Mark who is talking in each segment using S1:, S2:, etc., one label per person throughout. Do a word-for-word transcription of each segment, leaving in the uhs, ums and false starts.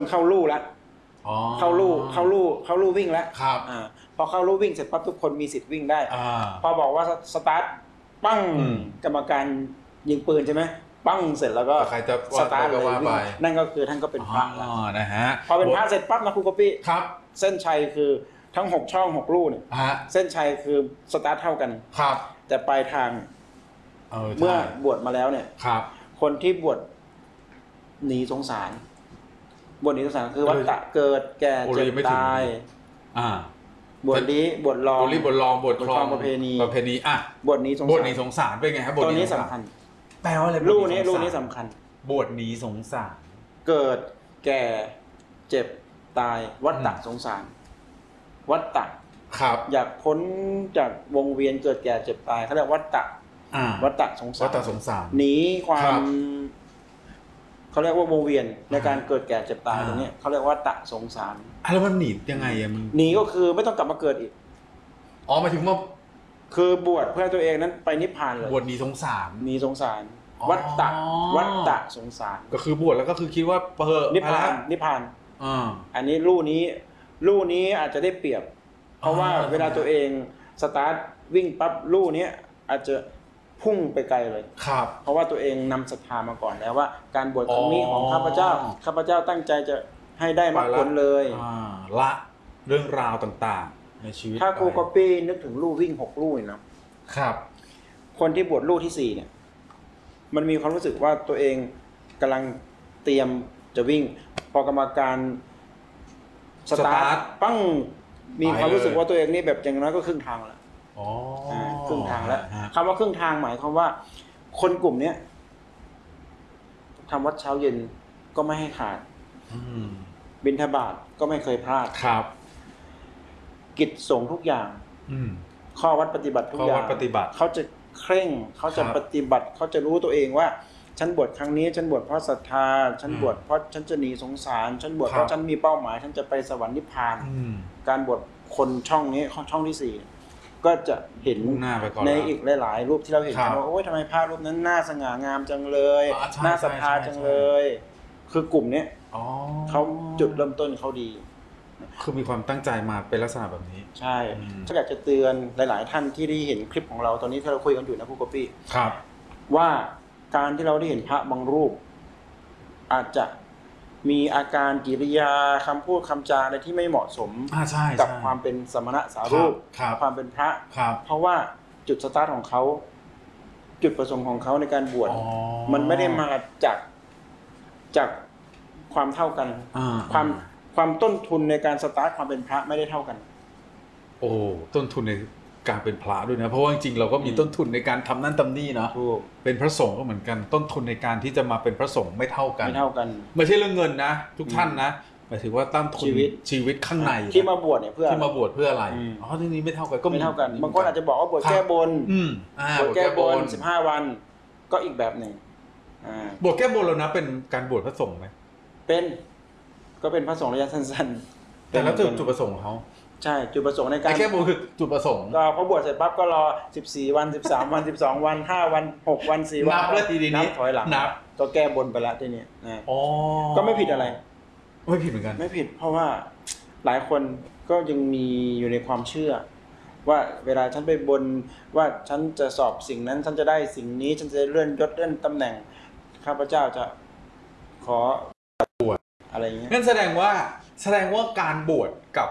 S1: เข้าลู่แล้วเข้าลู่เข้าลู่เข้าลู่วิ่งแล้ว
S2: ครับ
S1: อ่าพอเข้าลู่วิ่งเสร็จปั๊บทุกคนมีสิทธิ์วิ่งได้
S2: อ่า
S1: พอบอกว่าสตาร์ทปั้งกรรมการยิงปืนใช่ไหมปั้งเสร็จแล้วก็
S2: ใครจะ
S1: สตาร์ทเลย
S2: ว่าไป
S1: นั่นก็คือท่านก็เป็นพระแล้ว
S2: นะฮะ
S1: พอเป็นพระเสร็จปั๊บนะครูกปี้
S2: ครับ
S1: เส้นชัยคือทั้งหกช่องหกลู่เนี่ยเส้นชัยคือสตาร์ทเท่ากัน
S2: ครับ
S1: แต่ปลายทางเมื่อบวชมาแล้วเนี่ย
S2: ครับ
S1: คนที่บวชหนีสงสารบวชหนีสงสารคือวัฏฏะเกิดแก่เจ็บตาย
S2: อ่า
S1: บวชนี้บวชรอง
S2: บวชรีบวชรองบวชครอง
S1: ประเพณี
S2: ประเพณีอ่ะ
S1: บวชนี้สงสาร
S2: บวชนี้สงสารเป็นไงครับบวช
S1: นี้สำคัญ
S2: แปลว่าอะไร
S1: ลู่นี้ลู่นี้สำคัญ
S2: บวชนี้สงสาร
S1: เกิดแก่เจ็บตายวัฏฏะสงสารวัฏฏะ
S2: ครับ
S1: อยากพ้นจากวงเวียนเกิดแก่เจ็บตายเขาเรียกวัฏฏะวัฏฏะสงสาร
S2: วัฏฏะสงสาร
S1: หนีความเขาเรียกว่าวงเวียนในการเกิดแก่เจ็บตายตรงนี้เขาเรียกว่าวัฏฏะสงสาร
S2: แล้วมันหนียังไงอะมัน
S1: หนีก็คือไม่ต้องกลับมาเกิดอีก
S2: อ๋อหมายถึงว่า
S1: คือบวชเพื่อตัวเองนั้นไปนิพพานเลย
S2: บวชหนีสงสาร
S1: หนีสงสารวัฏฏะวัฏฏะสงสาร
S2: ก็คือบวชแล้วก็คือคิดว่าเพิ
S1: นิพพานนิพพานอันนี้ลู่นี้ลู่นี้อาจจะได้เปรียบเพราะว่าเวลาตัวเองสตาร์ทวิ่งปั๊บลู่นี้อาจจะพุ่งไปไกลเลย
S2: ครับ
S1: เพราะว่าตัวเองนำศรัทธามาก่อนแล้วว่าการบวชครั้งนี้ของข้าพเจ้าข้าพเจ้าตั้งใจจะให้ได้มรรคผลเลย
S2: ละเรื่องราวต่างๆในชีวิต
S1: ถ้าครูก๊อปปี้นึกถึงลู่วิ่งหกลู่นะครับคนที่บวชลู่ที่สี่เนี่ยมันมีความรู้สึกว่าตัวเองกำลังเตรียมจะวิ่งพอกรรมการสตาร์ทปั้งมีความรู้สึกว่าตัวเองนี่แบบอย่างน้อยก็ครึ่งทางแล้วครึ่งทางแล้วคำว่าครึ่งทางหมายความว่าคนกลุ่มนี้ทำวัดเช้าเย็นก็ไม่ให้ขาดบิณฑบาตก็ไม่เคยพลาด
S2: ครับ
S1: กิจสงฆ์ทุกอย่างข้อวัดปฏิบัติทุกอย่างเขาจะเคร่งเขาจะปฏิบัติเขาจะรู้ตัวเองว่าฉันบวชครั้งนี้ฉันบวชเพราะศรัทธาฉันบวชเพราะฉันจะหนีสงสารฉันบวชเพราะฉันมีเป้าหมายฉันจะไปสวรรค์นิพพานการบวชคนช่องนี้ช่องที่สี่ก็จะเห็นในอีกหลายๆรูปที่เราเห็นว่าโอ้ยทำไมพระรูปนั้นน่าสง่างามจังเลยน่าศรัทธาจังเลยคือกลุ่มนี้เขาจุดเริ่มต้นเขาดี
S2: คือมีความตั้งใจมาเป็นลักษณะแบบนี้
S1: ใช่ถ้าอยากจะเตือนหลายๆท่านที่ได้เห็นคลิปของเราตอนนี้ที่เราคุยกันอยู่นะครูก๊อปปี้
S2: ครับ
S1: ว่าการที่เราได้เห็นพระบางรูปอาจจะมีอาการกิริยาคำพูดคำจาอะไรที่ไม่เหมาะสมกับความเป็นสมณะสารูปความเป็นพระเพราะว่าจุดสตาร์ทของเขาจุดประสงค์ของเขาในการบวชมันไม่ได้มาจากจากความเท่ากันความความต้นทุนในการสตาร์ทความเป็นพระไม่ได้เท่ากัน
S2: โอ้ต้นทุนในการเป็นพระด้วยนะเพราะว่าจริงๆเราก็มีต้นทุนในการทำนั่นทำนี่เนาะเป็นพระสงฆ์ก็เหมือนกันต้นทุนในการที่จะมาเป็นพระสงฆ์ไม่เท่ากัน
S1: ไม่เท่ากัน
S2: ไม่ใช่เรื่องเงินนะทุกท่านนะหมายถึงว่าต้นทุนชีวิตชีวิตข้างใน
S1: ที่มาบวชเนี่ยเพื่อ
S2: ที่มาบวชเพื่ออะไรอ๋อที่นี้ไม่เท่ากันก็
S1: ไม่เท่ากันบางคนอาจจะบอกว่าบวชแก้บนบวชแก้บนสิบห้าวันก็อีกแบบหนึ่ง
S2: บวชแก้บนแล้วนะเป็นการบวชพระสงฆ์ไหม
S1: เป็นก็เป็นพระสงฆ์ระยะสั้น
S2: ๆแต่แล้วจุดประสงค์ของเขา
S1: ใช่จุดประสงค์ในการ
S2: แก้บนคือจุดประสงค์
S1: ก็พอบวชเสร็จปั๊บก็รอสิบสี่วันสิบสามวันสิบสองวันห้าวันหกวันสี่วัน
S2: นับแล้วทีนี้
S1: นับถอยหลัง
S2: นับ
S1: ก็แก้บนไปแล้วทีนี้นะก็ไม่ผิดอะไร
S2: ไม่ผิดเหมือนกัน
S1: ไม่ผิดเพราะว่าหลายคนก็ยังมีอยู่ในความเชื่อว่าเวลาฉันไปบนว่าฉันจะสอบสิ่งนั้นฉันจะได้สิ่งนี้ฉันจะเลื่อนยศเลื่อนตำแหน่งข้าพเจ้าจะขอบวชอะไรอย่างเงี้ย
S2: นั่นแสดงว่าแสดงว่าการบวชกับ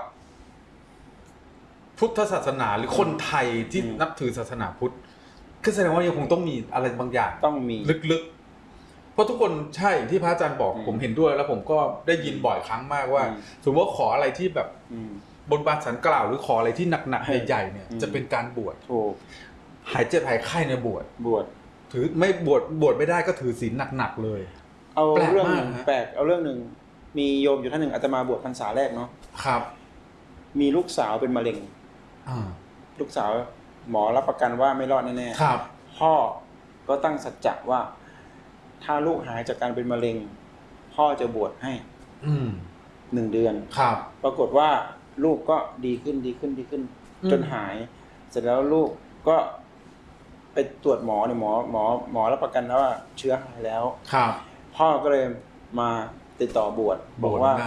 S2: พุทธศาสนาหรือคนไทยที่นับถือศาสนาพุทธก็แสดงว่ายังคงต้องมีอะไรบางอย่าง
S1: ต้องมี
S2: ลึกๆเพราะทุกคนใช่ที่พระอาจารย์บอกผมเห็นด้วยแล้วผมก็ได้ยินบ่อยครั้งมากว่าสมมติว่าขออะไรที่แบบบนบานสันกล่าวหรือขออะไรที่หนักๆใหญ่ๆเนี่ยจะเป็นการบวช
S1: ถูก
S2: หายเจ็บหายไข้ในบวช
S1: บวช
S2: ถือไม่บวชบวชไม่ได้ก็ถือศีลหนักๆเลย
S1: เอาเรื่องแปลกเอาเรื่องหนึ่งมีโยมอยู่ท่านหนึ่งอาตมาบวชพรรษาแรกเนาะ
S2: ครับ
S1: มีลูกสาวเป็นมะเร็งลูกสาวหมอรับประกันว่าไม่รอดแน่
S2: ๆครับ
S1: พ่อก็ตั้งสัจจะว่าถ้าลูกหายจากการเป็นมะเร็งพ่อจะบวชให้หนึ่งเดือน
S2: ครับ
S1: ปรากฏว่าลูกก็ดีขึ้นดีขึ้นดีขึ้นจนหายเสร็จแล้วลูกก็ไปตรวจหมอเนี่ยหมอหมอหมอรับประกันแล้วว่าเชื้อหายแล้ว
S2: ครับ
S1: พ่อก็เลยมาติดต่อบวชบอกว่า